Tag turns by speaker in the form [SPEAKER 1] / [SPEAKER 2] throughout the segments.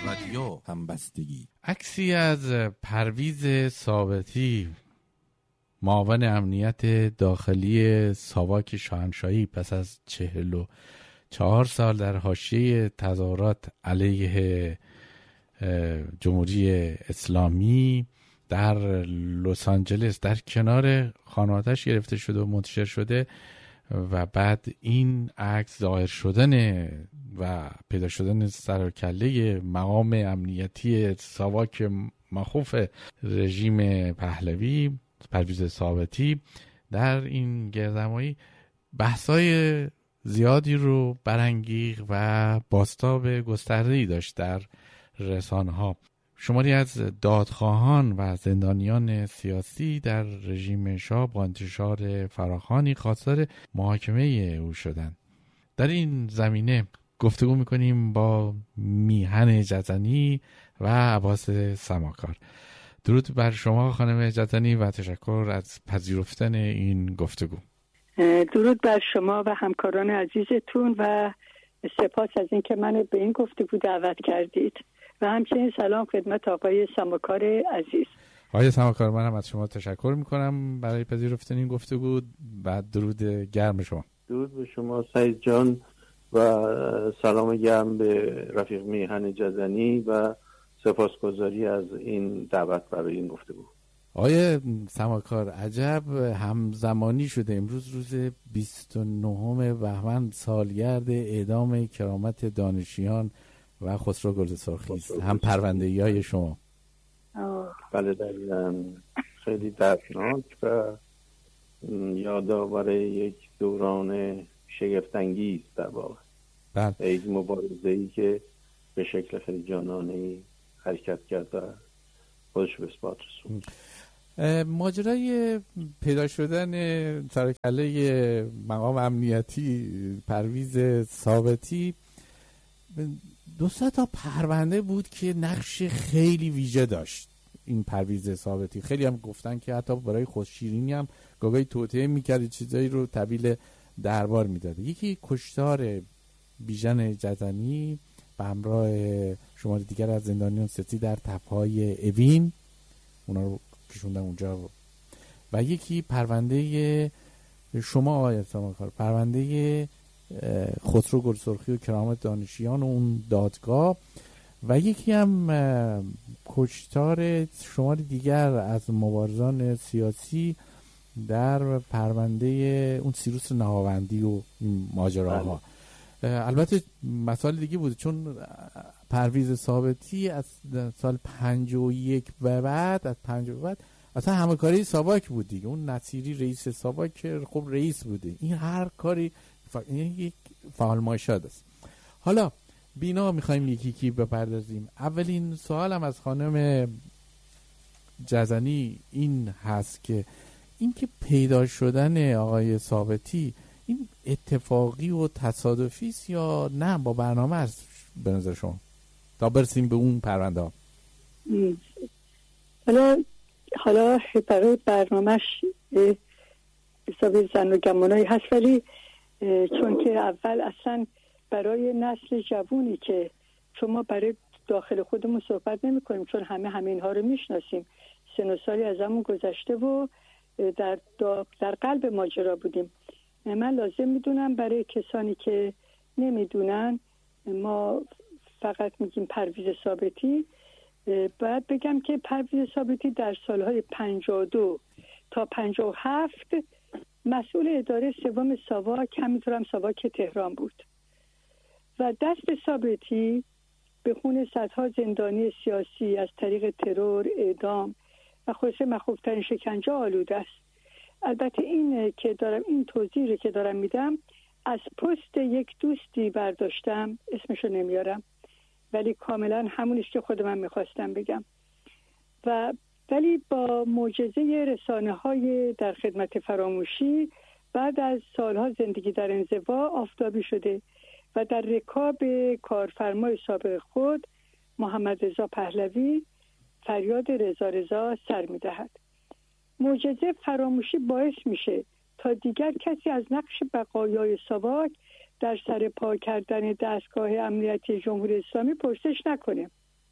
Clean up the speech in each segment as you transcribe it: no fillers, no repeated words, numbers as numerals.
[SPEAKER 1] رادیو همبستگی.
[SPEAKER 2] عکسی از پرویز ثابتی، معاون امنیت داخلی ساواک شاهنشاهی، پس از 44 سال در حاشیه تظاهرات علیه جمهوری اسلامی در لس آنجلس در کنار خانواده‌اش گرفته شده و منتشر شده و بعد این عکس ظاهر شدن و پیدا شدن سر و کله مقام امنیتی ساواک مخوف رژیم پهلوی پرویز ثابتی در این گردهمایی بحثای زیادی رو برانگیخت و بازتاب گسترده‌ای داشت در رسانه‌ها. شماری از دادخواهان و زندانیان سیاسی در رژیم شاه با انتشار فراخوانی خواستار محاکمه او شدند. در این زمینه گفتگو میکنیم با میهن جزنی و عباس سماکار. درود بر شما خانم جزنی و تشکر از پذیرفتن این گفتگو.
[SPEAKER 3] درود بر شما و همکاران عزیزتون و سپاس از اینکه منو به این گفتگو دعوت کردید و همچنین سلام خدمت آقای سماکار عزیز.
[SPEAKER 2] آقای سماکار، من هم از شما تشکر میکنم برای پذیرفتن این گفتگو و درود گرم شما.
[SPEAKER 4] درود به شما سعید جان و سلام گرم به رفیق میهن جزنی و سپاسگزاری از این دعوت برای این گفتگو.
[SPEAKER 2] آقای سماکار، عجب همزمانی شده. امروز روز 29 بهمن سالگرد اعدام کرامت دانشیان و خسرو گلدسرخی است، هم پرونده‌ای شما.
[SPEAKER 4] بله دقیقاً، خیلی دردناک و یادآور یک دوران شگفت‌انگیز در واقع.
[SPEAKER 2] بله.
[SPEAKER 4] یک مبارزه‌ای که به شکل خیلی جانانه‌ای حرکت کرد و خودش به اثبات رسوند.
[SPEAKER 2] ماجرای پیدا شدن سرکله مقام امنیتی پرویز ثابتی 200 تا پرونده بود که نقش خیلی ویژه داشت. این پرویز ثابتی خیلی هم گفتن که حتی برای خودشیرینی هم گاهی توطئه میکرد، چیزایی رو تحویل دربار میداد. یکی کشتار بیژن جزنی به همراه شمار دیگر از زندانیان سیاسی در تپه‌های اوین، اونا رو کشوندن اونجا. و یکی پرونده شما آقای سماکار، پرونده خسرو گلدسرخی و کرامت دانشیان و اون دادگاه، و یکی هم کشتار شمار دیگر از مبارزان سیاسی در پرونده اون سیروس نهاوندی و ماجراها. البته مسائل دیگه بود، چون پرویز ثابتی از سال 51 به بعد، از 50 بعد اصلا همکاری ساواک بود دیگه. اون نصیری رئیس ساواک خب رئیس بوده، این هر کاری یک فعال ماشاد است. حالا بینا میخوایم یکی بپردازیم. اولین سوالم از خانم جزنی این هست که این که پیدا شدن آقای ثابتی این اتفاقی و تصادفی است یا نه با برنامه است به نظر شما، تا برسیم به اون پرونده ها؟
[SPEAKER 3] حالا برای برنامهش حساب زن و گمانایی هست، ولی چون که اول اصلا برای نسل جوونی که شما برای داخل خودمون صحبت نمی کنیم، چون همه اینها رو میشناسیم، سن و سالی از همون گذشته و در قلب ماجرا بودیم. من لازم میدونم برای کسانی که نمیدونن، ما فقط میگیم پرویز ثابتی. باید بگم که پرویز ثابتی در سالهای 52 تا 57 مسئول اداره سوم ساواک، همینطور هم ساواک تهران بود و دست ثابتی به خون صدها زندانی سیاسی از طریق ترور، اعدام و خلاصه مخوفترین شکنجه آلوده است. البته این توضیحی که دارم میدم از پست یک دوستی برداشتم، اسمشو نمیارم، ولی کاملا همونیش که خود من میخواستم بگم. ولی با معجزه رسانه‌های در خدمت فراموشی بعد از سالها زندگی در انزوا آفتابی شده و در رکاب کارفرمای سابق خود محمد رضا پهلوی فریاد رضا سر می‌دهد. معجزه فراموشی باعث میشه تا دیگر کسی از نقش بقایای ساواک در سر پا کردن دستگاه امنیتی جمهوری اسلامی پرسش نکنه.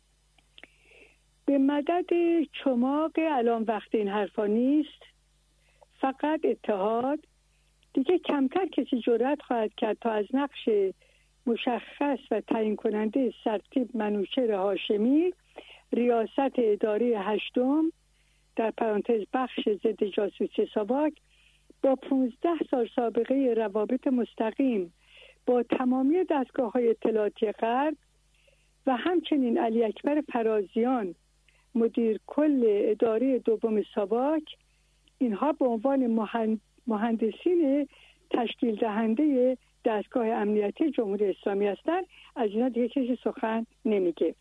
[SPEAKER 3] به مدد چماق الان وقت این حرفا نیست، فقط اتحاد. دیگه کمتر کسی جرأت خواهد کرد تا از نقش مشخص و تعیین کننده سرتیپ منوچهر هاشمی ریاست اداره 8 در پرانتز بخش ضد جاسوسی ساواک با 15 سال سابقه روابط مستقیم با تمامی دستگاه‌های اطلاعاتی غرب و همچنین علی اکبر فرازیان مدیر کل اداره 2 ساواک، اینها به عنوان مهندسین تشکیل دهنده دستگاه امنیتی جمهوری اسلامی هستند. از اینا دیگه کسی سخن نمیگه.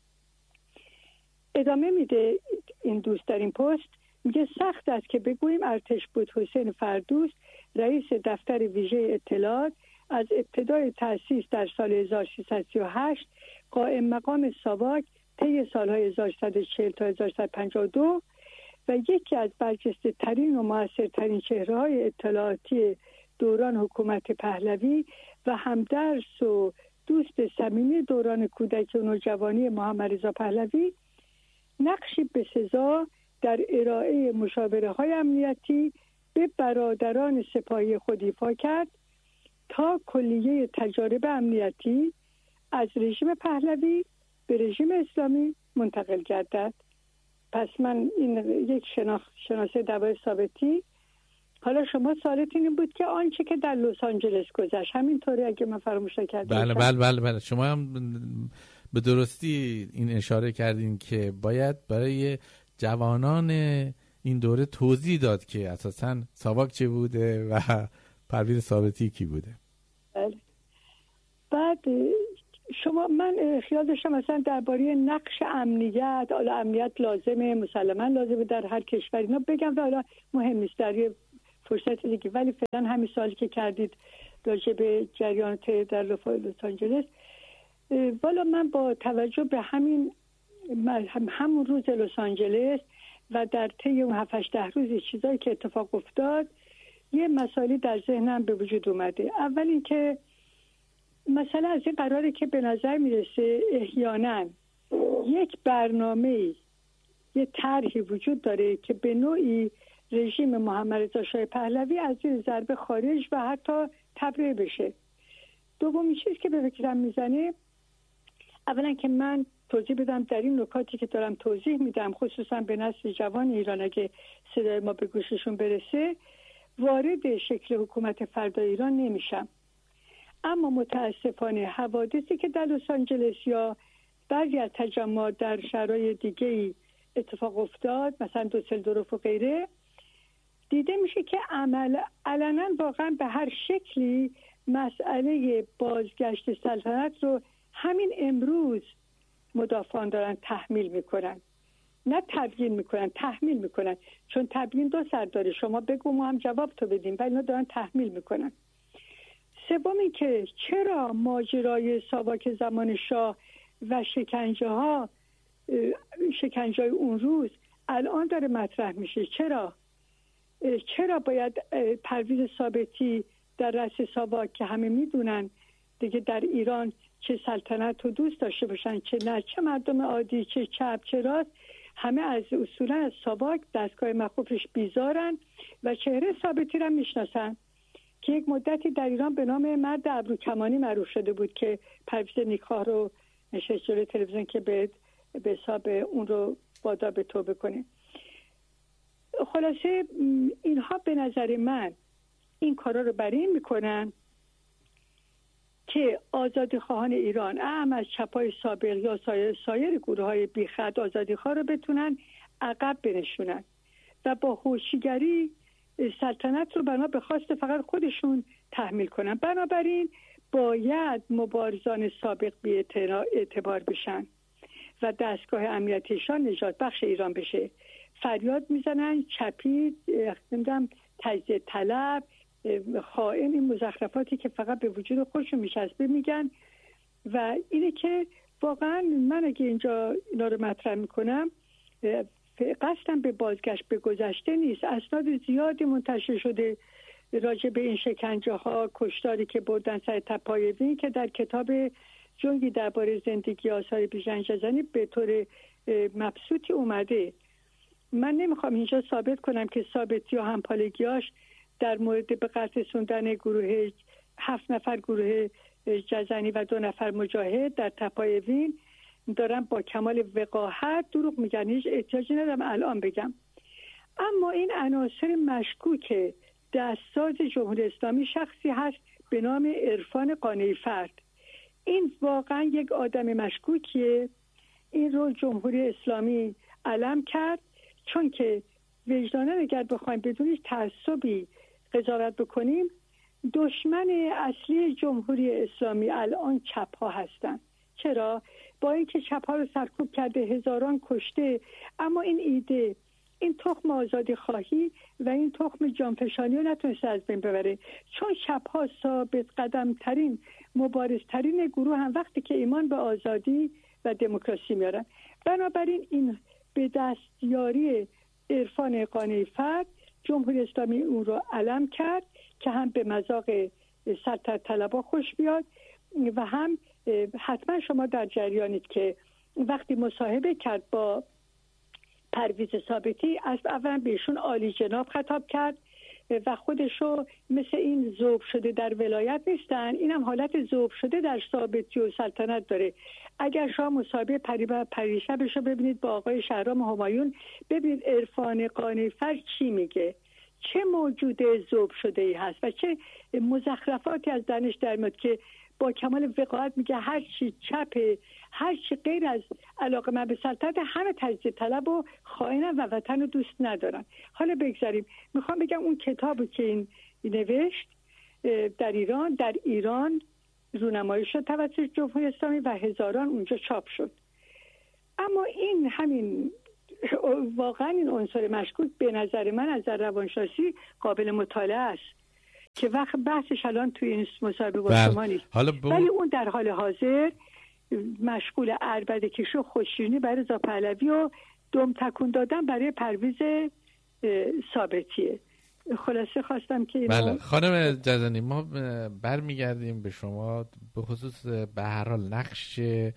[SPEAKER 3] ادامه میده این دوست در این پست، میگه سخت است که بگوییم ارتش بودحسین فردوست رئیس دفتر ویژه اطلاعات از ابتدای تأسیس در سال 1338 قائم مقام ساواک طی سالهای 1140 تا 1152 و یکی از برجسته ترین و موثرترین چهره‌های اطلاعاتی دوران حکومت پهلوی و همدرس و دوست صمیمی دوران کودکی و نوجوانی محمد رضا پهلوی نقشی بسزا در ارائه مشاوره‌های امنیتی به برادران سپاهی خود ایفا کرد تا کلیه تجارب امنیتی از رژیم پهلوی به رژیم اسلامی منتقل گردد. پس من این یک شناسه دوای ثابتی. حالا شما سوالتون این بود که آنچه که در لس آنجلس گذشت همینطوری اگه من فراموش نکردم.
[SPEAKER 2] بله شما هم به درستی این اشاره کردین که باید برای جوانان این دوره توضیح داد که اساساً ساواک چه بوده و پرویز ثابتی کی بوده.
[SPEAKER 3] بله. بعد من خیال داشتم مثلا درباره نقش امنیت، حالا امنیت لازمه، مسلما لازمه در هر کشوری، اینا بگم و حالا مهم نیست در یه فرصت دیگه، ولی فعلا همین سوالی که کردید راجع به جریانات در لس آنجلس، والا من با توجه به همون روز لس آنجلس و در طی اون 7-8 روز چیزایی که اتفاق افتاد یه مسائلی در ذهنم به وجود اومده. اول اینکه مثلا از این قراره که به نظر میرسه احیانا یک برنامه‌ای، یه طرحی وجود داره که به نوعی رژیم محمد رضا شاه پهلوی از زیر ضربه خارج و حتی تبرئه بشه. دومین چیز که به فکرم میزنه، اولا که من توضیح بدم در این نکاتی که دارم توضیح میدم، خصوصا به نسل جوان ایران اگه صدای ما به گوششون برسه، وارد شکل حکومت فردا ایران نمیشم. اما متاسفانه حوادثی که در لس آنجلس یا بعضی از تجمعات در شهرهای دیگه‌ای اتفاق افتاد، مثلا دوسلدورف و غیره، دیده میشه که علنا واقعا به هر شکلی مسئله بازگشت سلطنت رو همین امروز مدافعان دارن تحمیل میکنن، نه تبیین میکنن، تحمیل میکنن. چون تبیین 2 سر داره، شما بگو ما هم جواب تو بدیم، ولی اینا دارن تحمیل میکنن. سوم این که چرا ماجرای ساواک زمان شاه و شکنجه‌های اون روز الان داره مطرح میشه؟ چرا باید پرویز ثابتی در رأس ساواک که همه میدونن دیگه در ایران چه سلطنت رو دوست داشته باشن چه نه، چه مردم عادی، چه چپ چه راست، همه از اصولا از ساواک دستگاه مخوفش بیزارن و چهره ثابتی رو میشناسن که یک مدتی در ایران به نام مرد ابروکمانی معروف شده بود که پرویز نیکخواه رو نشست جلوی تلویزیون که به حساب اون رو وادار به توبه کنه. خلاصه اینها به نظر من این کارا رو برای این میکنن که آزادی خواهان ایران، اهم از چپای سابق یا سایر گروه های بیخط آزادی خواه رو بتونن عقب بنشونن و با هوشیگری سلطنت رو بنا به خواست فقط خودشون تحمیل کنن. بنابراین باید مبارزان سابق بی اعتبار بشن و دستگاه امنیتیشان نجات بخش ایران بشه. فریاد میزنن چپی، نمیدونم تجزیه طلب، خائن، این مزخرفاتی که فقط به وجود خودشون میچسبه میگن. و اینه که واقعا من اگه اینجا اینا رو مطرح میکنم قصدم به بازگشت به گذشته نیست. اسناد زیادی منتشر شده راجع به این شکنجه ها، کشتاری که بردن سر تپایوی که در کتاب جنگی درباره زندگی آثار بیژن جذنی به طور مبسوطی اومده. من نمیخوام اینجا ثابت کنم که ثابتی و همپالگیاش در مورد به قتل رسوندن گروه 7 نفر گروه جذنی و 2 نفر مجاهد در تپای وین دارم با کمال وقاحت دروغ میگن، هیچ احتیاجی ندارم الان بگم. اما این عناصر مشکوک دستساز جمهوری اسلامی شخصی هست به نام عرفان قانعی فرد. این واقعا یک آدم مشکوکیه. این رو جمهوری اسلامی علم کرد، چون که وجداناً اگر بخوایم بدون هیچ تعصبی قضاوت بکنیم، دشمن اصلی جمهوری اسلامی الان چپ ها هستن. چرا؟ با اینکه چپ ها رو سرکوب کرده، هزاران کشته، اما این ایده، این تخم آزادی خواهی و این تخم جانفشانی رو نتونسته از بین ببره، چون چپ ها ثابت قدم ترین مبارزترین گروه هم وقتی که ایمان به آزادی و دموکراسی میارن. بنابراین این به دستیاری عرفان قانعی فرد جمهوری اسلامی اون رو علم کرد که هم به مذاق سلطنت طلبها خوش بیاد و هم حتما شما در جریانید که وقتی مصاحبه کرد با پرویز ثابتی، از اولا بهشون عالی جناب خطاب کرد و خودشو مثل این ذوب شده در ولایت نیستن، اینم حالت ذوب شده در ثابتی و سلطنت داره. اگر شما مصاحبه پریشبشو ببینید با آقای شهرام همایون، ببینید عرفان قانعی فرد چی میگه، چه موجود ذوب شده ای هست و چه مزخرفاتی از دانش در میاد که با کمال وقاحت میگه هر چی چپه، هر چی غیر از علاقه من به سلطنت، همه تجزیه طلب و خائنن و وطن رو دوست ندارن. حالا بگذاریم، میخوام بگم اون کتابی که این نوشت در ایران رونمایی شد توسط جمهوری اسلامی و هزاران اونجا چاپ شد. اما این همین واقعا این عنصر مشکوک به نظر من از نظر روانشناسی قابل مطالعه است که وقت بحثش الان توی این مصاحبه با شما نیست، ولی اون در حال حاضر مشغول عربده کشی و خوشیونی برای رضا پهلوی و دم تکون دادن برای پرویز ثابتیه. خلاصه خواستم که
[SPEAKER 2] بله خانم جذنی، ما برمیگردیم به شما به خصوص به هر حال نقش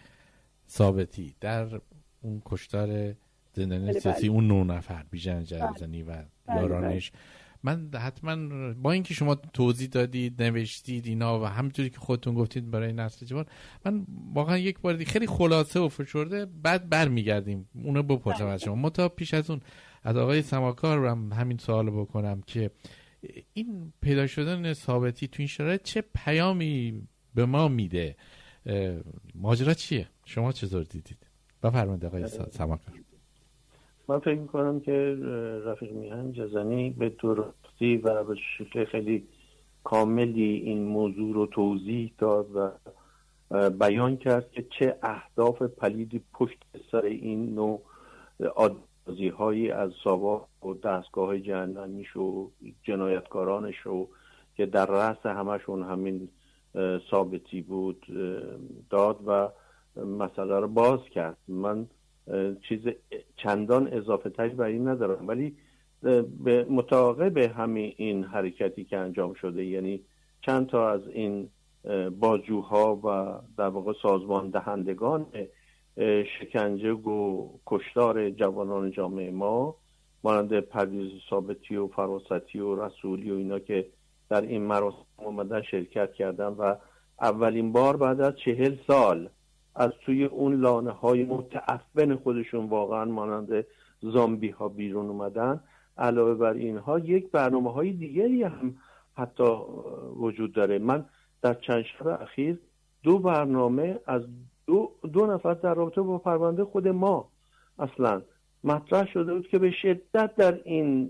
[SPEAKER 2] ثابتی در اون کشتار زندانی سیاسی اون 9 نفر بیژن جذنی و یارانش. من حتما با اینکه شما توضیح دادید، نوشتید اینا و همونطوری که خودتون گفتید برای نسل جوان، من واقعا یک بار دیگه خیلی خلاصه و فشرده بعد برمیگردیم اونو بپرسم از شما. متا پیش از اون از آقای سماکار رو همین سوال بکنم که این پیدا شدن ثابتی تو این شرایط چه پیامی به ما میده؟ ماجرا چیه؟ شما چطور دیدید؟ بفرمایید آقای سماکار.
[SPEAKER 4] من فکر میکنم که رفیق میهن جذنی به درستی و به شکل خیلی کاملی این موضوع رو توضیح داد و بیان کرد که چه اهداف پلیدی پشت سر این نوع آدازی هایی از ساواک و دستگاه های جهنمیش و جنایتکارانش و که در رأس همشون همین ثابتی بود داد و مسئله رو باز کرد. من چیز چندان اضافه تری بر این ندارم، ولی به متعاقب همین این حرکتی که انجام شده، یعنی چند تا از این بازجوها و در واقع سازمان دهندگان شکنجه و کشتار جوانان جامعه ما مانند پرویز ثابتی و فراستی و رسولی و اینا که در این مراسم اومدن شرکت کردن و اولین بار بعد از 40 سال از توی اون لانه های متعفن خودشون واقعا مانند زامبی ها بیرون اومدن. علاوه بر اینها یک برنامه های دیگری هم حتی وجود داره. من در چند شب اخیر 2 برنامه از دو نفر در رابطه با پرونده خود ما اصلا مطرح شده بود که به شدت در این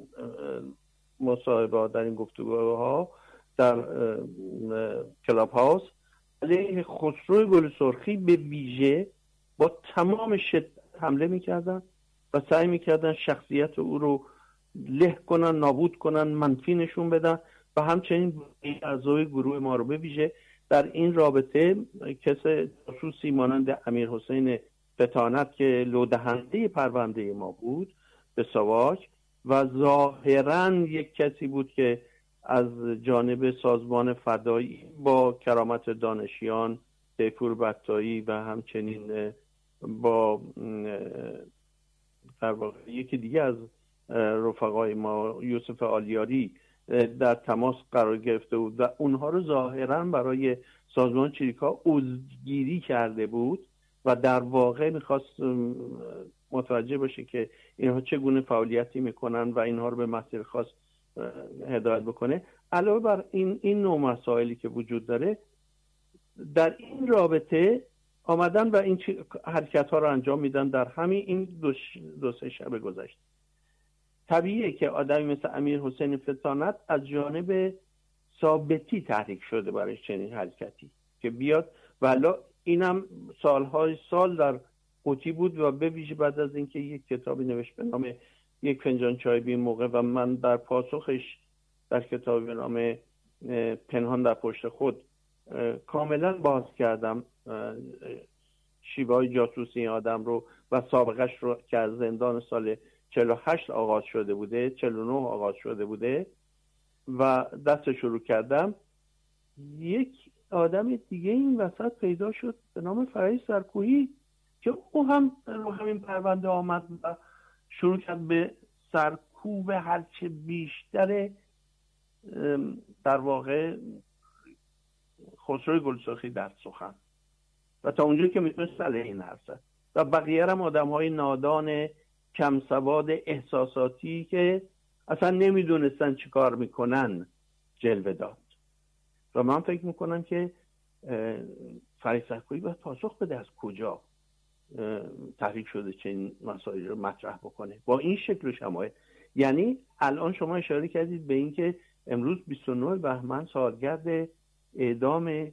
[SPEAKER 4] مصاحبه، در این گفتگوها در کلاب هاوس علیه خسرو گل سرخی به ویژه با تمام شدت حمله میکردن و سعی میکردن شخصیت او رو له کنن، نابود کنن، منفی نشون بدن و همچنین اعضای گروه ما رو به ویژه در این رابطه کس جاسوسی مانند امیر حسین فتانت که لودهنده پرونده ما بود به ساواک و ظاهراً یک کسی بود که از جانب سازمان فدایی با کرامت دانشیان سیفور بطایی و همچنین با در واقع یکی دیگه از رفقای ما یوسف آلیاری در تماس قرار گرفته بود و اونها رو ظاهراً برای سازمان چریکا عضوگیری کرده بود و در واقع میخواست متوجه بشه که اینها چگونه فعالیتی میکنن و اینها رو به مسیر خاص هدایت بکنه. علاوه بر این نوع مسائلی که وجود داره، در این رابطه آمدن و این حرکت ها رو انجام میدن در همین این دو سه شب گذشته. طبیعیه که آدمی مثل امیر حسین فطانت از جانب ثابتی تحریک شده برای چنین حرکتی که بیاد، ولی اینم سالهای سال در قوطی بود و به ویژه بعد از اینکه یک کتابی نوشت به نام یک فنجان چای بی موقع و من در پاسخش در کتابی به نام پنهان در پشت خود کاملا باز کردم شیوه‌های جاسوسی این آدم رو و سابقش رو که از زندان سال 48 آغاز شده بوده، 49 آغاز شده بوده و دست شروع کردم. یک آدم دیگه این وسط پیدا شد به نام فرید سرکویی که او هم رو همین پرونده آمد و شروع کرد به سرکوب هرچه بیشتر در واقع خسرو گلسرخی در سخن و تا اونجایی که میتونست علیه این حرف زد و بقیه هم آدم‌های نادان کم سواد احساساتی که اصلا نمیدونستن چی کار میکنن جلوه داد. و من فکر میکنم که فرید سرکویی باید پاسخ بده از کجا تحریک شده چه این مسائل رو مطرح بکنه با این شکل و شمایل. یعنی الان شما اشاره کردید به این که امروز 29 بهمن سالگرد اعدام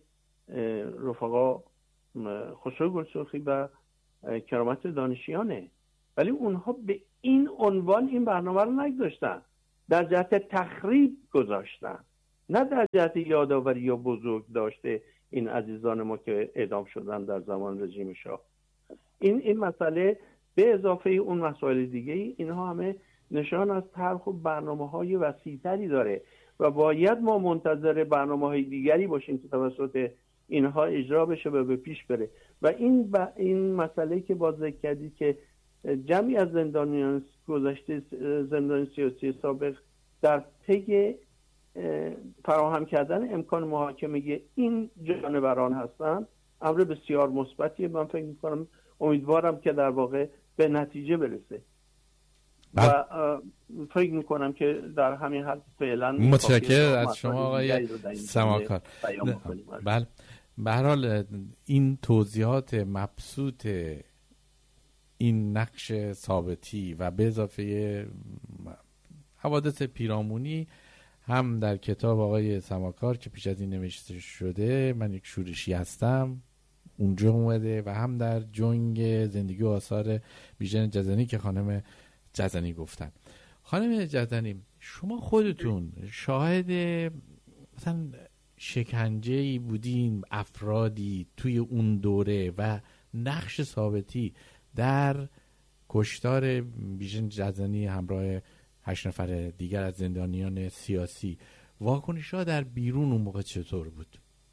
[SPEAKER 4] رفقا خسرو گلسرخی و کرامت دانشیانه، ولی اونها به این عنوان این برنامه رو نگذاشتن، در جهت تخریب گذاشتن، نه در جهت یادآوری یا بزرگ داشته این عزیزان ما که اعدام شدن در زمان رژیم شاه. این مسئله به اضافه اون مسائل دیگه اینها همه نشان از طرح و برنامه‌های وسیع‌تری داره و باید ما منتظر برنامه‌های دیگری باشیم که توسط اینها اجرا بشه و به پیش بره. و این مسئله که باز ذکر کردید که جمعی از زندانیان گذشته، زندان سیاسی سابق در پی فراهم کردن امکان محاکمه این جانوران هستند، امر بسیار مثبتیه. من فکر می‌کنم امیدوارم که در واقع به نتیجه برسه و فکر میکنم که در همین حد فعلا
[SPEAKER 2] متشکرم از شما آقای سماکار. بله، به هر حال این توضیحات مبسوط این نقش ثابتی و به اضافه حوادث پیرامونی هم در کتاب آقای سماکار که پیش از این نوشته شده من یک شورشی هستم اونجا اومده و هم در جنگ زندگی و آثار بیژن جزنی که خانم جزنی گفتن. خانم جزنی، شما خودتون شاهد مثلا شکنجه‌ای بودین افرادی توی اون دوره و نقش ثابتی در کشتار بیژن جزنی همراه 8 نفر دیگر از زندانیان سیاسی، واکنش‌ها در بیرون اون موقع چطور بود؟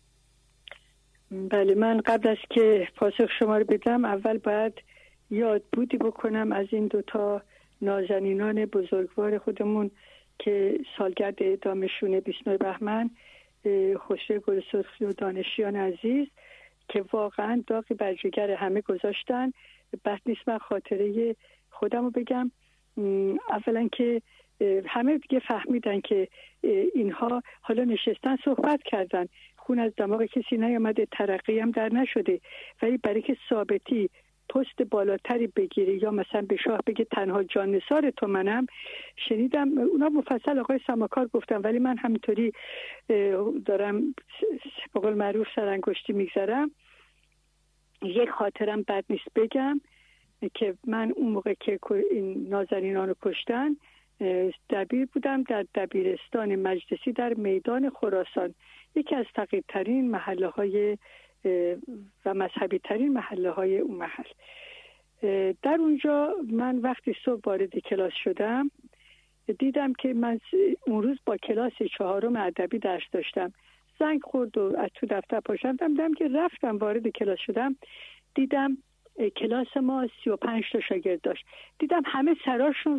[SPEAKER 3] بله، من قبل از که پاسخ شما رو بدم اول باید یادبودی بکنم از این دوتا نازنینان بزرگوار خودمون که سالگرد اعدامشون 29 بهمن، خسرو گلسرخی و دانشیان عزیز که واقعا داغی بر جگر همه گذاشتن. بس نیست من خاطره خودم رو بگم. اولا که همه دیگه فهمیدن که اینها حالا نشستن صحبت کردن، خون از دماغ کسی نیامده، ترقی هم در نشده، ولی برای که ثابتی پست بالاتری بگیره یا مثلا به شاه بگه تنها جان نثار تو منم، شنیدم اونا مفصل آقای سماکار گفتن ولی من همینطوری دارم به قول معروف سرانگشتی میگذرم. یک خاطرم بد نیست بگم که من اون موقع که این نازنینان رو کشتن دبیر بودم در دبیرستان مجلسی در میدان خراسان، یکی از فقیرترین محله های و مذهبی ترین محله های اون محل. در اونجا من وقتی صبح وارد کلاس شدم دیدم که من اون روز با کلاس 4 ادبی درس داشتم. زنگ خورد و از تو دفتر پاشم دیدم که رفتم وارد کلاس شدم، دیدم کلاس ما 35 تا شاگرد داشت. دیدم همه سراشون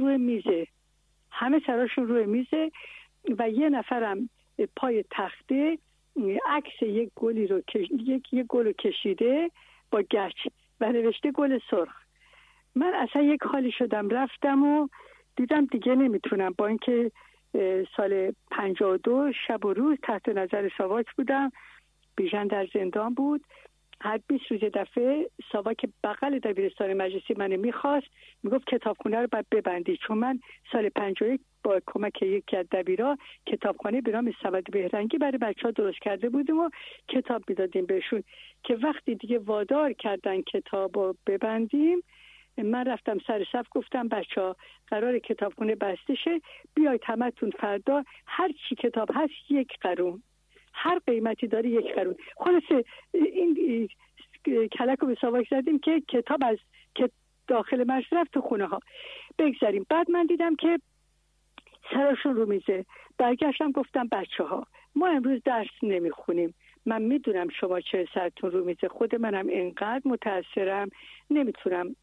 [SPEAKER 3] روی میزه و یه نفرم پای تخته عکس یک گل رو کشیده با گچ و نوشته گل سرخ. من اصلا یک حالی شدم، رفتم و دیدم دیگه نمیتونم، با اینکه سال 52 شب و روز تحت نظر ساواک بودم. بیژن در زندان بود. هر 20 روز دفعه ساواک بغل دبیرستان مجلسی منو میخواست، میگفت کتابخونه رو باید ببندی، چون من سال 51 با کمک یکی از دبیرا کتابخانه به نام صمد بهرنگی برای بچه‌ها درست کرده بودیم و کتاب میدادیم بهشون که وقتی دیگه وادار کردن کتابو ببندیم، من رفتم سر صف گفتم بچه‌ها قرار کتابخونه بسته شه، بیاید همتون فردا هر چی کتاب هست 1 قرون، هر قیمتی داره 1 قرون. خلاصه این کلک رو به ساواک زدیم که کتاب از که داخل مجلس رفت تو خونه ها. بگذاریم. بعد من دیدم که سرشون رو میزه. برگشتم گفتم بچه‌ها ما امروز درس نمیخونیم، من میدونم شما چه سرتون رو میزه، خود منم اینقدر متأثرم نمیتونم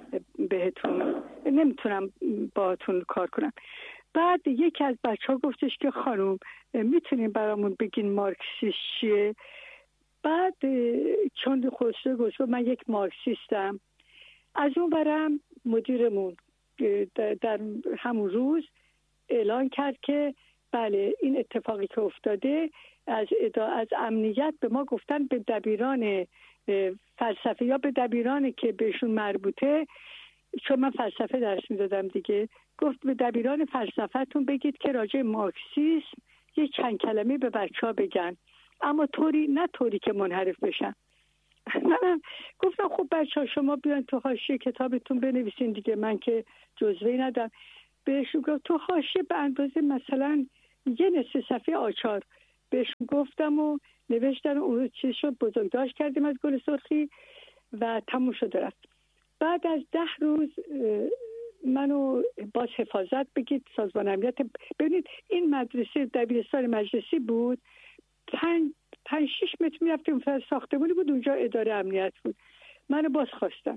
[SPEAKER 3] باهاتون کار کنم. بعد یکی از بچه‌ها گفتش که خانم میتونین برامون بگین مارکسیست چیه؟ بعد چون خسرو گفت من یک مارکسیستم. از اون برم مدیرمون در همون روز اعلان کرد که بله این اتفاقی که افتاده از امنیت به ما گفتن، به دبیران فلسفه یا به دبیرانی که بهشون مربوطه، چون من فلسفه درس میدادم دیگه، گفت به دبیران فلسفتون بگید که راجع مارکسیسم یه چند کلمه به بچه‌ها بگن، اما نه طوری که منحرف بشن. من گفتم خب بچه‌ها شما بیان تو حاشیه کتابتون بنویسین دیگه، من که جزوه‌ای ندارم. بهشون گفت تو حاشیه به اندازه مثلا یه نصف صفحه آچار. بهشون گفتم و نوشتن و اون چیز شد، بزرگداشت کردیم از گل سرخی و تموم شد رفت. بعد از 10 روز منو باز حفاظت بگید سازمان امنیت. ببینید این مدرسه دبیرستان مجلسی بود، 5-6 متر میرفتیم ساختمانی بود، اونجا اداره امنیت بود. منو باز خواستن،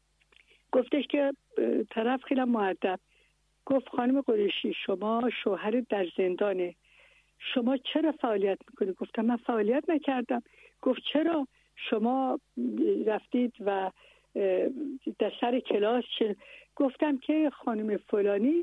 [SPEAKER 3] گفتش که طرف خیلی مؤدب، گفت خانم قریشی شما شوهر در زندانه، شما چرا فعالیت میکنید؟ گفتم من فعالیت نکردم. گفت چرا شما رفتید و در سر کلاس گفتم که خانم فلانی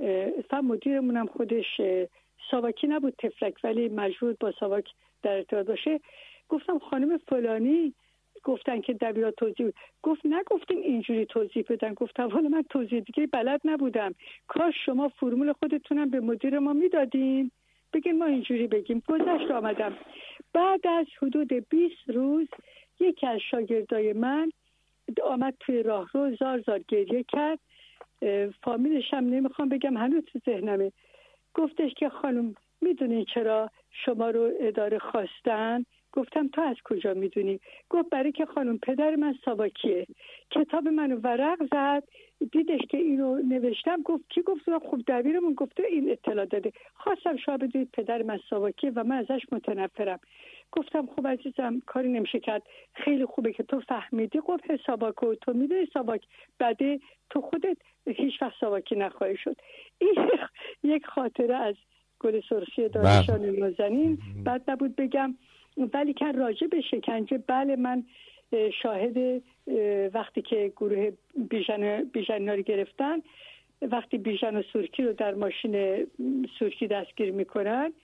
[SPEAKER 3] مدیرمونم خودش ساواکی نبود تفلک، ولی مجبور با ساواک در ارتباط باشه. گفتم خانم فلانی گفتن که دبیرا توضیح بود. گفت نگفتین اینجوری توضیح بدن. گفتم حالا من توضیح دیگه بلد نبودم، کاش شما فرمول خودتونم به مدیر ما میدادین بگین ما اینجوری بگیم. گذشت آمدم. بعد از حدود 20 روز یکی از شاگردای من آمد توی راهرو زار گریه کرد، فامیلش هم نمیخوام بگم هنوز تو ذهنمه. گفتش که خانم میدونین چرا شما رو اداره خواستن؟ گفتم تو از کجا میدونی؟ گفت برای که خانم پدر من ساواکیه، کتاب منو ورق زد، دیدش که اینو نوشتم، گفت کی گفت؟ خب دبیرمون گفته این اطلاع داده، خواستم شما بدونید پدر من ساواکیه و من ازش متنفرم. گفتم خب عزیزم کاری نمیشه کرد، خیلی خوبه که تو فهمیدی. گفت ساواکو تو میدونی ساواک بعده تو خودت هیچ وقت ساواکی نخواهی شد. این یک خاطره از گل سرخی دانشان نازنین. بعد نبود بگم، ولی که راجع به شکنجه، بله من شاهد وقتی که گروه بیژن رو گرفتن، وقتی بیژن و سورکی رو در ماشین سورکی دستگیر میکنن،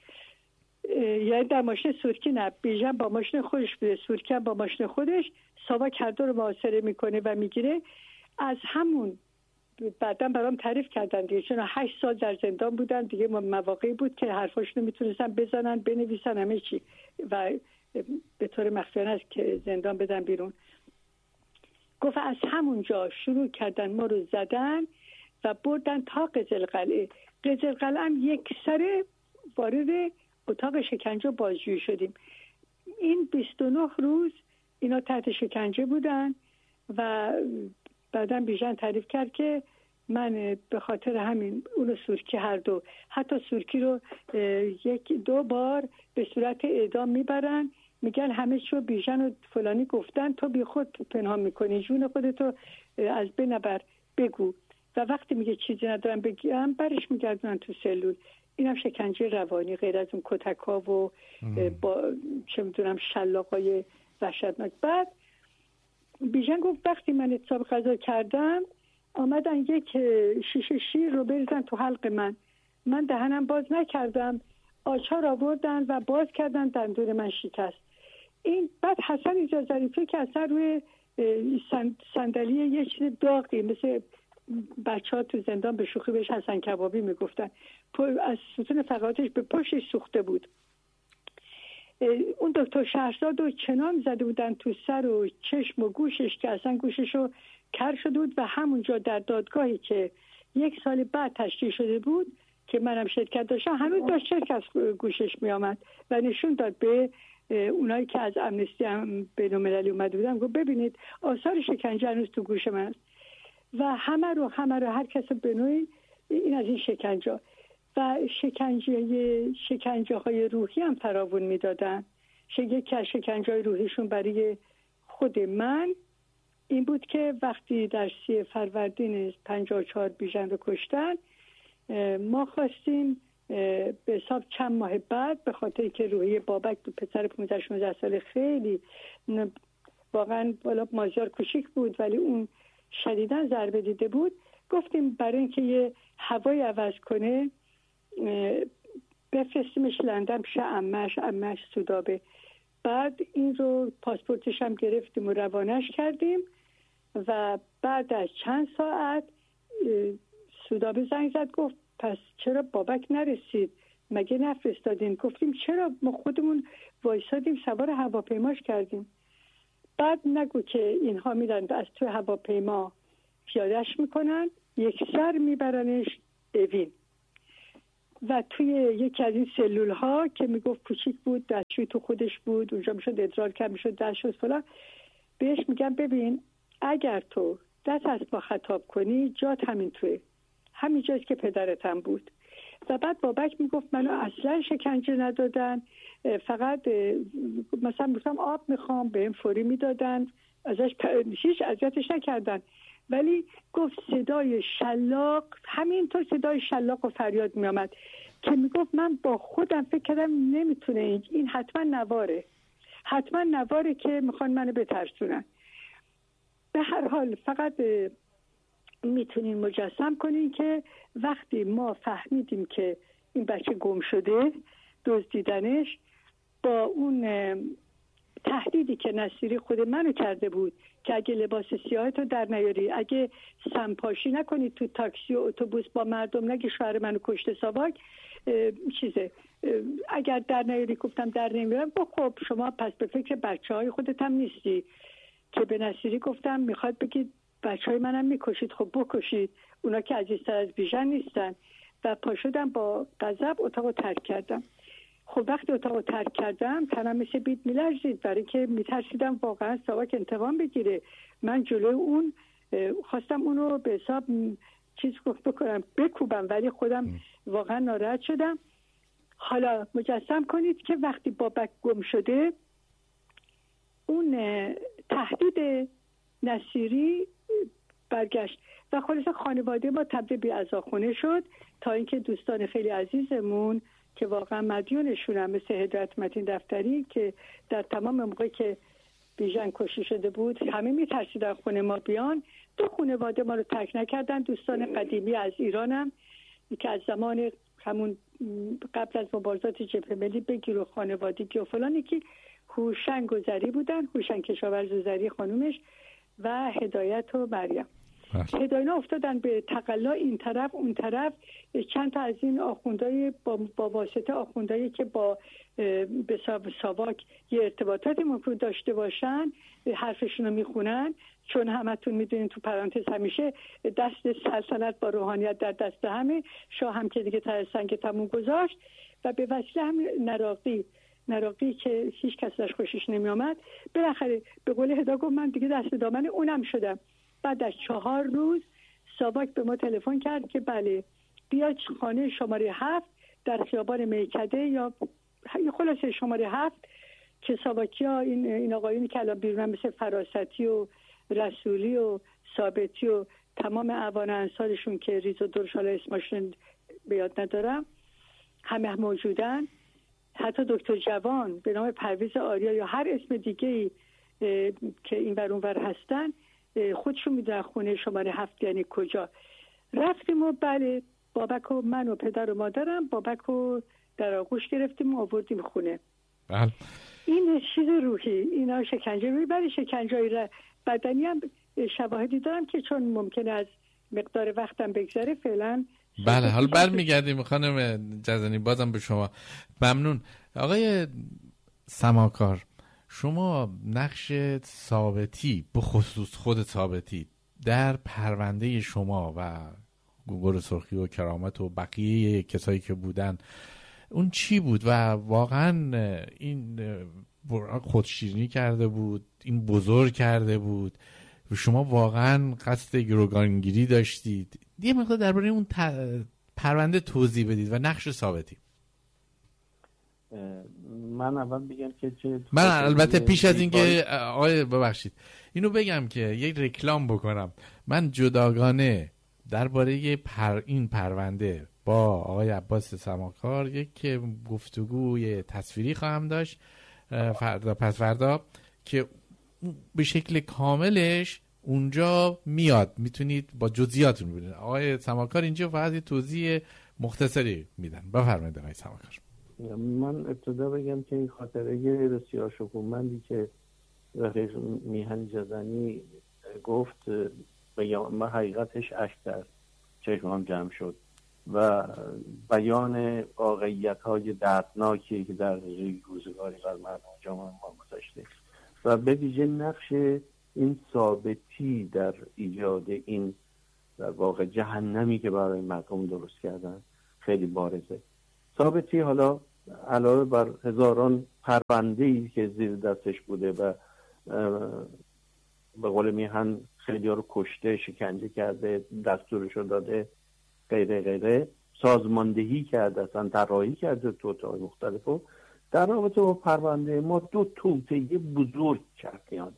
[SPEAKER 3] یعنی در ماشین سورکی نه، بیژن با ماشین خودش بوده، سورکی هم با ماشین خودش، ساواک هر دو رو محاصره میکنه و میگیره. از همون بعدا برام تعریف کردن دیگه، چون 8 سال در زندان بودن دیگه، مواقعی بود که حرفاشونو میتونستن بزنن بنویسن همه چی و به طور مخفیانه است که زندان بدن بیرون. گفت از همونجا شروع کردن ما رو زدن و بردن تا قزلقلعه. قزلقلعه هم یک سره وارد اتاق شکنجه بازجویی شدیم. این 29 روز اینا تحت شکنجه بودن و بعدم بیژن تعریف کرد که من به خاطر همین اونو سورکی هر دو، حتی سورکی رو 1-2 بار به صورت اعدام میبرن، میگن همه چیو بیژن و فلانی گفتن، تو بی خود پنهان میکنی، جون خودتو از بین نبر، بگو. و وقتی میگه چیزی ندارم بگم برش میگردونن تو سلول. اینم شکنجه روانی غیر از اون کتک‌ها و با چه میدونم شلاقای وحشتناک. بعد بیژن گفت وقتی من اعتصاب غذا کردم آمدن یک شیشه شیر رو بریزن تو حلق من دهنم باز نکردم، آچار آوردن و باز کردن، دندون من شکست. این بعد حسن ایجاد ظریفی که اصلا روی صندلی یه چیز داغی مثل بچه ها تو زندان به شوخی بهش حسن کبابی میگفتن، از ستون فقراتش به پشتش سوخته بود. اون دکتر شهرزاد رو چنان زده بودن تو سر و چشم و گوشش که اصلا گوشش رو کر شده بود و همونجا در دادگاهی که 1 سال بعد تشکیل شده بود که منم شرکت داشتم هنوز داشت چرک از گوشش می آمد و نشون داد به اونایی که از امنستی بین‌المللی اومده بودن، گفت ببینید آثار شکنجه هنوز تو گوش من است. و همه رو هر کس به نوعی این از این شکنجه و شکنجه های روحی هم فراوون میدادن. یکی از شکنجه های روحیشون برای خود من این بود که وقتی در 30 فروردین 54 بیژن رو کشتن، ما خواستیم به حساب چند ماه بعد به خاطر که روحی بابک پسر 15-16 ساله خیلی واقعا بالا مازیار کوچیک بود ولی اون شدیداً ضربه دیده بود، گفتیم برای اینکه یه هوای عوض کنه بفرستیمش لندن پیش عمه‌اش سودابه. بعد این رو پاسپورتش هم گرفتیم و روانش کردیم و بعد از چند ساعت سودابه زنگ زد گفت پس چرا بابک نرسید، مگه نفرستادین؟ گفتیم چرا، ما خودمون وایسادیم سوار هواپیماش کردیم. بعد نگو که اینها میرن از توی هواپیما پیادهش میکنن، یک سر میبرنش اوین و توی یکی از این سلول ها که میگفت کوچیک بود، دستشوی تو خودش بود، اونجا میشد ادرار کرد، میشد دست شد فلان، بهش میگم ببین اگر تو دست از با خطاب کنی جات همین توی همین جاست که پدرتم بود. و بعد بابک میگفت منو اصلا شکنجه ندادن، فقط مثلا گفتم آب میخوام بهم فوری میدادن، ازش هیچ اذیتش نکردن، ولی گفت صدای شلاق، همینطور صدای شلاق و فریاد میامد که میگفت من با خودم فکر کردم نمیتونه این حتما نواره که میخوان منو بترسونن. به هر حال فقط میتونین مجسم کنین که وقتی ما فهمیدیم که این بچه گم شده، دزدیدنش، با اون تهدیدی که نصیری خود منو کرده بود که اگه لباس سیاهتو در نیاری، اگه سمپاشی نکنی تو تاکسی و اتوبوس با مردم، نگی شوهر منو کشته ساواک اگر در نیاری، گفتم در نمیارم. خب شما پس به فکر بچه‌های خودت هم نیستی. که به نصیری گفتم میخواد بگید بچه‌های منم میکشید، خب بکشید، اونا که عزیزتر از بیژن نیستن. و پا شدم با غضب اتاقو ترک کردم. خب وقتی اتاقو ترک کردم تنم مثل بید میلرزید، برای که میترسیدم واقعا ساواک انتقام بگیره. من جلوی اون خواستم اونو به حساب چیز بکنم، بکوبم، ولی خودم واقعا ناراحت شدم. حالا مجسم کنید که وقتی بابک گم شده، اون تهدید نصیری برگشت و خلاص خانواده ما تبدیل به عزاخونه شد، تا اینکه دوستان خیلی عزیزمون که واقعا مدیونشون هم مثل هدایت متین دفتری که در تمام موقعی که بیژن کشته شده بود همه میترسیدن خونه ما بیان، دو خانواده ما رو ترک نکردن. دوستان قدیمی از ایرانم که از زمان همون قبل از مبارزات جبهه ملی بگیر و خانوادگی و فلانی که هوشنگ گذری بودن، هوشنگ کشاورز گذری خانومش و هدایت و مریم. هداینا افتادن به تقلا این طرف اون طرف. چند تا از این آخوندهای با واسطه آخوندهایی که با به ساواک یه ارتباطاتی مفروض داشته باشن حرفشون رو میخونن، چون همتون میدونین تو پرانتز همیشه دست سلطنت با روحانیت در دست همه، شاه هم که دیگه تا سنگ تموم گذاشت و به وسیله هم نراقی که هیچ کس داشت خوشش نمی آمد، بالاخره به قول هدا گفت من دیگه دست دامن اونم شدم. بعد از 4 روز ساواک به ما تلفن کرد که بله بیا خانه شماره 7 در خیابان میکده یا خلاصه شماره 7 که ساواکیا این آقایونی که الان بیرونن مثل فراستی و رسولی و ثابتی و تمام اعوان انصارشون که ریز و درش حالا اسمشون به یاد ندارم همه موجودن، حتی دکتر جوان به نام پرویز آریا یا هر اسم دیگه‌ای که این ور اون ور هستن خودشون میدونن خونه شماره 7 یعنی کجا. رفتیم و بله بابک و من و پدر و مادرم بابک رو در آغوش گرفتیم و آوردیم خونه.
[SPEAKER 2] بله.
[SPEAKER 3] این چیز روحی، اینا شکنجه روحی، ولی شکنجه‌ای بدنی هم شواهدی دارم که چون ممکنه از مقدار وقتم بگذره فعلا.
[SPEAKER 2] بله حالا برمیگردیم خانم جزنی بازم به شما. ممنون. آقای سماکار، شما نقش ثابتی به خصوص خود ثابتی در پرونده شما و گوگل سرخی و کرامت و بقیه کسایی که بودن اون چی بود و واقعا این خودشیرینی کرده بود، این بزرگ کرده بود و شما واقعا قصد گروگانگیری داشتید؟ یه مقدار درباره اون پرونده توضیح بدید و نقش ثابتی.
[SPEAKER 4] من اول بگم که
[SPEAKER 2] من البته پیش از اینکه آقای ببخشید اینو بگم که یک رکلام بکنم، من جداگانه درباره این پرونده با آقای عباس سماکار یک گفتگوی تصویری خواهم داشت فردا که به شکل کاملش اونجا میاد، میتونید با جزئیاتون ببینید. آقای سماکار اینجا فقط یه توضیح مختصری میدن. بفرمایید آقای سماکار.
[SPEAKER 4] من ابتدا بگم که این خاطره بسیار شکوهمندی که رفیق میهن جزنی گفت من حقیقتش اشک در چشمام جمع شد و بیان واقعیت‌های دردناکی که در روزگاری بر مردم جامعه ما گذاشته و به ویژه نقش این ثابتی در ایجاد این در واقع جهنمی که برای مردم درست کردن خیلی بارزه. ثابتی حالا علاوه بر هزاران پرونده‌ای که زیر دستش بوده و به قول میهن خیلی ها رو کشته، شکنجه کرده، دستورشو داده، غیره غیره، سازماندهی کرده، اصلا طراحی کرده توطئه‌های مختلفو. در رابطه با پرونده ما دو توطئه بزرگ کرد.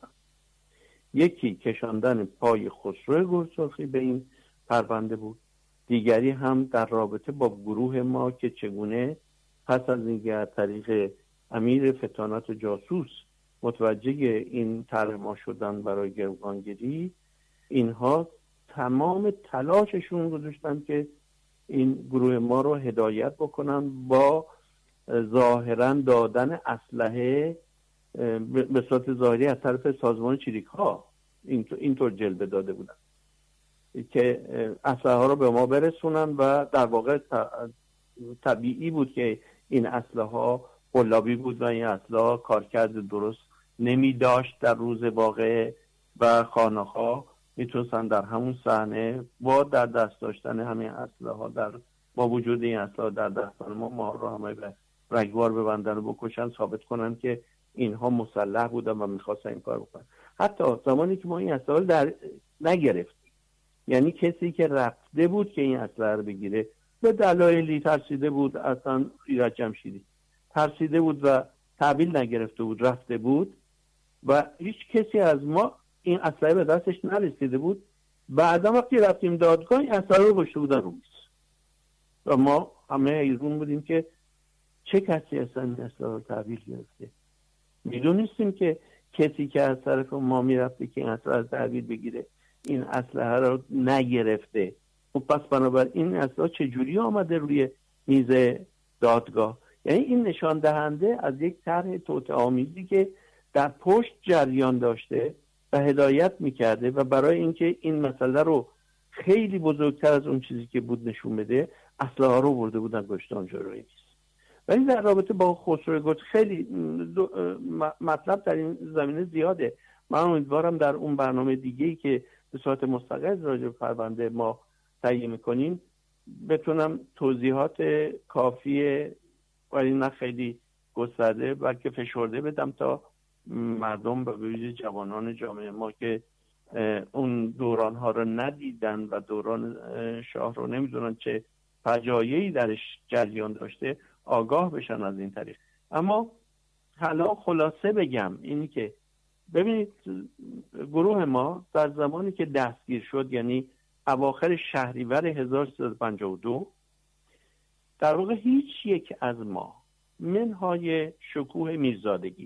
[SPEAKER 4] یکی کشاندن پای خسرو گلسرخی به این پرونده بود، دیگری هم در رابطه با گروه ما که چگونه پس از اینکه از طریق امیر فتانت و جاسوس متوجه این طرح ما شدن برای گروگانگیری، اینها تمام تلاششون گذاشتن که این گروه ما رو هدایت بکنن با ظاهرا دادن اسلحه به صورت ظاهری از طرف سازمان چریک ها اینطور جلوه داده بودن که اسلحه ها رو به ما برسونن و در واقع طبیعی بود که این اسلحه ها قلابی بود و این اسلحه کارکرد درست نمی داشت در روز واقع و خانه‌ها میتونستن در همون صحنه با در دست داشتن همین اسلحه ها با وجود این اسلحه در دستان ما رو همه به رگبار ببندن و بکشن، ثابت کنن که اینها مسلح بودن و میخواستن این کار بکنن. حتی زمانی که ما این اسلحه در نگرفتیم، یعنی کسی که رفته بود که این اسلحه رو بگیره به دلایلی ترسیده بود، اصلا ایرج جمشیدی ترسیده بود و تحویل نگرفته بود، رفته بود و هیچ کسی از ما این اسلحه به دستش نرسیده بود. بعدا وقتی رفتیم دادگاه این اسلحه رو گذاشته بودن رو میز و ما همه حیرون بودیم که چه کسی اصلا این اسلحه رو تحویل گرفته. میدونستیم که کسی که از طرف ما میرفته که این اسلحه رو تحویل بگیره این اسلحه رو نگرفته. و پس بنابراین این اسلحه چجوری آمده روی میز دادگاه؟ یعنی این نشان دهنده از یک طرح توطئه‌آمیزی که در پشت جریان داشته و هدایت میکرده و برای اینکه این مسئله رو خیلی بزرگتر از اون چیزی که بود نشون بده اسلحه رو برده بودن گشتان جلوی میز. ولی در رابطه با خسرو گلسرخی خیلی مطلب در این زمینه زیاده. من امیدوارم در اون برنامه دیگه‌ای که به صورت مستقل راجع به پرونده ما تهیه می‌کنیم بتونم توضیحات کافی ولی نه خیلی گسترده بلکه فشرده بدم تا مردم و به ویژه جوانان جامعه ما که اون دوران اینها رو ندیدن و دوران شاه رو نمیدونن چه فجایعی درش جریان داشته آگاه بشن از این طریق. اما حالا خلاصه بگم اینی که ببینید گروه ما در زمانی که دستگیر شد، یعنی اواخر شهریور 1352، در واقع هیچ یک از ما منهای شکوه میرزادگی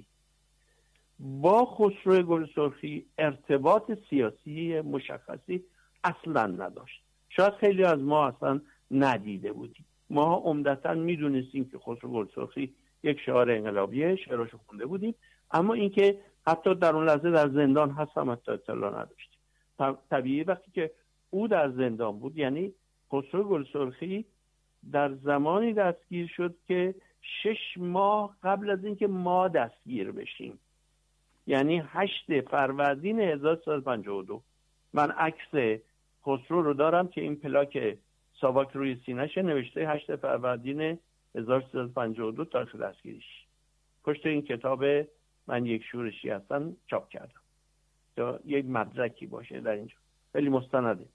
[SPEAKER 4] با خسرو گلسرخی ارتباط سیاسی مشخصی اصلا نداشت. شاید خیلی از ما اصلا ندیده بودیم. ما عمدتا میدونستیم که خسرو گلسرخی یک شاعر انقلابیه، شعراشو خونده بودیم، اما اینکه حتی در اون لحظه در زندان هستم حتی اطلاع نداشتیم. طبیعی وقتی که او در زندان بود، یعنی خسرو گلسرخی در زمانی دستگیر شد که 6 ماه قبل از اینکه ما دستگیر بشیم، یعنی 8 فروردین 1352. من عکس خسرو رو دارم که این پلاک ساواک روی سینه‌ش نوشته 8 فروردین 1352 تاریخ دستگیریش. پشت این کتاب من یک شورشی هستم چاپ کردم تا یک مدرکی باشه در اینجا، خیلی مستنده.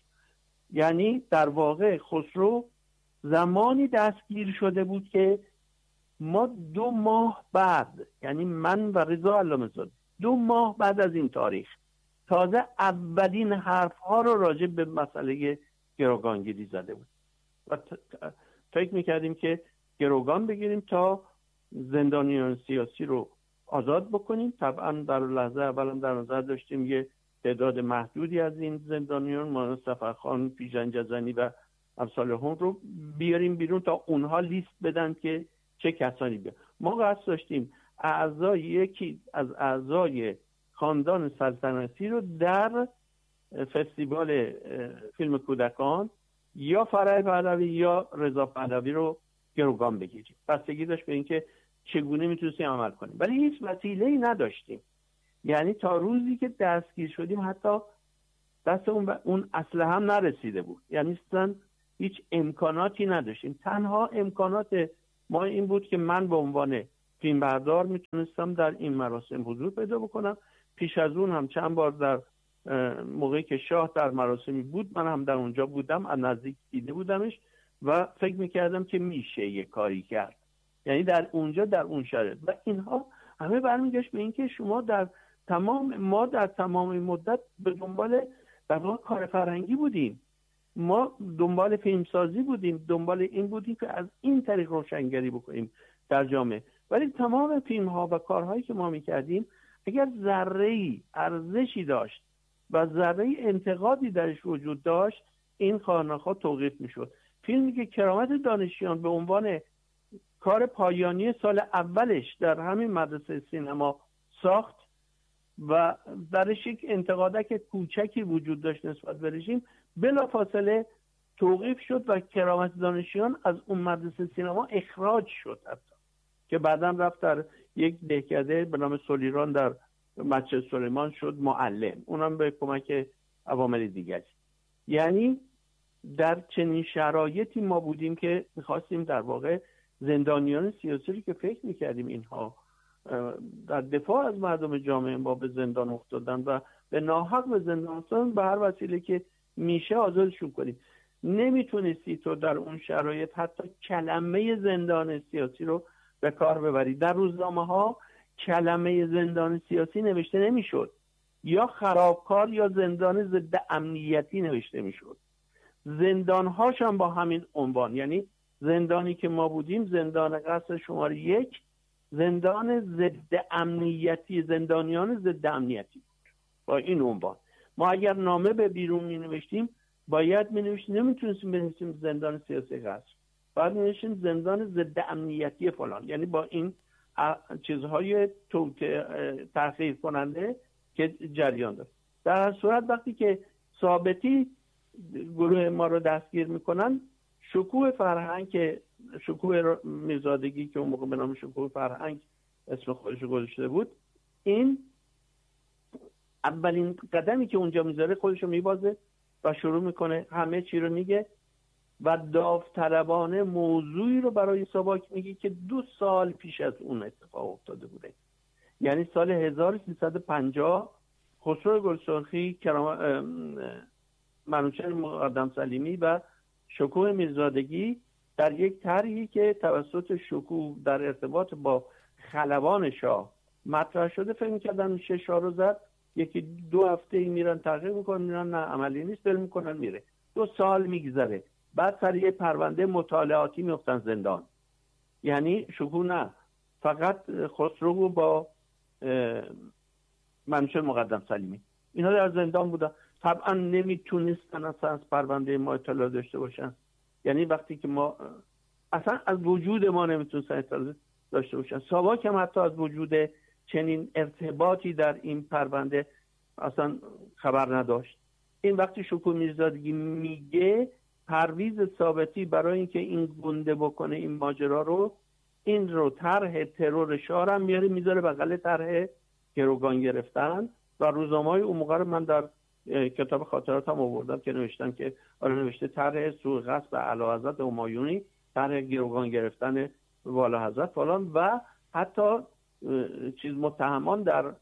[SPEAKER 4] یعنی در واقع خسرو زمانی دستگیر شده بود که ما 2 ماه بعد، یعنی من و رضا علامه‌زاده 2 ماه بعد از این تاریخ تازه اولین حرف‌ها رو راجع به مسئله گروگانگیری زده بود و فکر می‌کردیم که گروگان بگیریم تا زندانیان سیاسی رو آزاد بکنیم. طبعا در لحظه اولم در نظر داشتیم یه تعداد محدودی از این زندانیان مانند سفرخان، پیژن جزنی و امثال هم رو بیاریم بیرون تا اونها لیست بدن که چه کسانی بیان. ما قصد داشتیم یکی از اعضای خاندان سلطنتی رو در فستیوال فیلم کودکان یا فرح پهلوی یا رضا پهلوی رو گروگان بگیریم. بستگی داشت به اینکه چگونه میتونستیم عمل کنیم، ولی هیچ وسیله‌ای نداشتیم. یعنی تا روزی که دستگیر شدیم حتی دست اون اسلحه هم نرسیده بود، یعنی اصلا هیچ امکاناتی نداشتیم. تنها امکانات ما این بود که من به عنوان فیلمبردار میتونستم در این مراسم حضور پیدا بکنم. پیش از اون هم چند بار در موقعی که شاه در مراسمی بود من هم در اونجا بودم، از نزدیک دیده بودمش و فکر میکردم که میشه یه کاری کرد، یعنی در اونجا در اون شرایط. و اینها همه برمیگشت به اینکه ما در تمام مدت به دنبال در واقع کار فرهنگی بودیم، ما دنبال فیلمسازی بودیم، دنبال این بودیم که از این طریق روشنگری بکنیم در جامعه. ولی تمام فیلم ها و کارهایی که ما میکردیم اگر ذره‌ای ارزشی داشت و ذره‌ای انتقادی درش وجود داشت این خانه‌ها توقیف میشد. فیلمی که کرامت دانشیان به عنوان کار پایانی سال اولش در همین مدرسه سینما ساخت و درش یک انتقادک کوچکی وجود داشت نسبت به رژیم، بلافاصله توقیف شد و کرامت دانشیان از اون مدرسه سینما اخراج شد، حتی که بعداً رفت در یک دهکده به نام سلیران در مسجد سلیمان شد معلم، اونم به کمک عوامل دیگری. یعنی در چنین شرایطی ما بودیم که می‌خواستیم در واقع زندانیان سیاسی رو که فکر می‌کردیم اینها در دفاع از مردم جامعه ما به زندان افتادن و به ناحق به زندان افتادن، به هر وسیله که میشه آزادشون کنیم. نمیتونستی تو در اون شرایط حتی کلمه زندان سیاسی رو به کار ببری. در روزنامه‌ها کلمه زندان سیاسی نوشته نمیشد، یا خرابکار یا زندان ضد امنیتی نوشته میشد. زندان‌هاش هم با همین عنوان، یعنی زندانی که ما بودیم زندان قصر شماره 1 زندان ضد امنیتی، زندانیان ضد امنیتی بود با این عنوان. ما اگر نامه به بیرون می نوشتیم باید می نوشتیم، نمیتونستیم بنویسیم زندان سیاسی قصر، باید می نوشتیم زندان ضد امنیتی فلان، یعنی با این چیزهای تحقیر کننده که جریان داشت. در هر صورت وقتی که ثابتی گروه ما رو دستگیر میکنن، شکوه فرهنگ که شکوه میرزادگی که اون موقع به نام شکوه فرهنگ اسم خودش گذاشته بود، این اولین قدمی که اونجا میذاره خودشو میبازه و شروع میکنه همه چی رو میگه و داوطلبانه موضوعی رو برای ساواک میگه که 2 سال پیش از اون اتفاق افتاده بوده. یعنی سال 1350 خسرو گلسرخی، منوچهر مقدم سلیمی و شکوه میرزادگی در یک طرحی که توسط شکوه در ارتباط با خلبان شاه مطرح شده فکر می‌کردن میشه شاه رو زد. یکی 2 هفته میرن تحقیق میکنن، میرن نه عملی نیست، بل میکنن میره. 2 سال میگذره، بعد سر یه پرونده مطالعاتی میفتن زندان. یعنی شکوه نه، فقط خسرو با منوچهر مقدم سلیمی اینا در زندان بودن. طبعا نمیتونستن اصلا از پرونده ما اطلاع داشته باشن. یعنی وقتی که ما اصلا از وجود ما نمیتونستن اطلاع داشته باشن. ساواک هم حتی از وجود چنین ارتباطی در این پرونده اصلا خبر نداشت. این وقتی شکوه میرزادگی میگه پرویز ثابتی برای اینکه این گنده بکنه این ماجرا رو، این رو طرح ترور شاه هم میاره میذاره بغل طرح گروگان گرفتن. و روزنامه‌های اون موقع رو من در کتاب خاطراتم آوردم که نوشتم که نوشته طرح سوء قصد اعلیحضرت همایونی، طرح گروگان گرفتن والا حضرت فلان، و حتی چیز متهمان در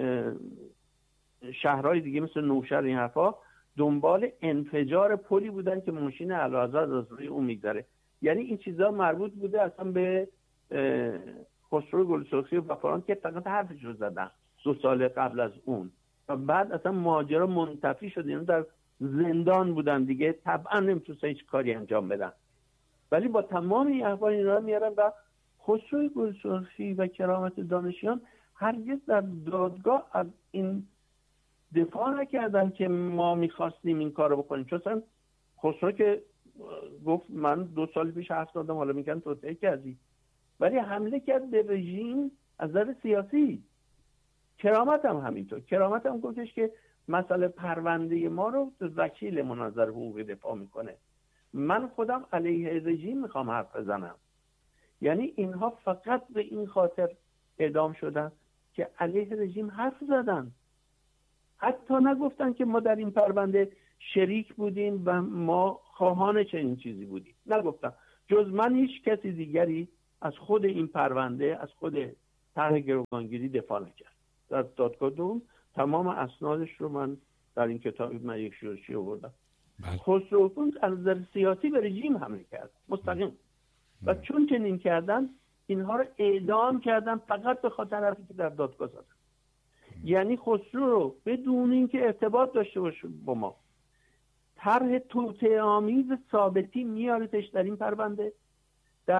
[SPEAKER 4] شهرهای دیگه مثل نوشهر این حرفا دنبال انفجار پلی بودن که ماشین اعلیحضرت از روی اون میگذره. یعنی این چیزا مربوط بوده اصلا به خسرو گلسرخی و فلان که فقط حرفش رو زدن 2 سال قبل از اون، و بعد اصلا ماجرا منتفی شد. اینا در زندان بودن دیگه، طبعا نمیتونستن هیچ کاری انجام بدن. ولی با تمام این احوال اینا رو میارن و خسرو گلسرخی و کرامت دانشیان هرگز در دادگاه از این دفاع نکردن که ما میخواستیم این کارو بکنیم. چون اصلا خسرو که گفت من 2 سال پیش حرف دادم، حالا میگن توطئه کردی، ولی حمله کرد به رژیم از نظر سیاسی. کرامت هم همینطور. کرامت هم گفتش که مسئله پرونده ما رو وکیل مناظر حقوقی دفاع میکنه، من خودم علیه رژیم میخوام حرف بزنم. یعنی اینها فقط به این خاطر اعدام شدن که علیه رژیم حرف زدن. حتی نگفتن که ما در این پرونده شریک بودیم و ما خواهان چنین چیزی بودیم، نگفتن. جز من هیچ کسی دیگری از خود این پرونده، از خود طرح گروگانگیری دفاع نکرد. در دادگاه دوم تمام اسنادش رو من در این کتاب من یک شورشی آوردم. خسرو از نظر سیاسی به رژیم حمله کرد مستقیم، و چون چنین کردن اینها رو اعدام کردن فقط به خاطر حرفی که در دادگاه زدن. یعنی خسرو رو بدون اینکه ارتباط داشته باشه با ما، طرح توطئه‌آمیز ثابتی میارتش در این پرونده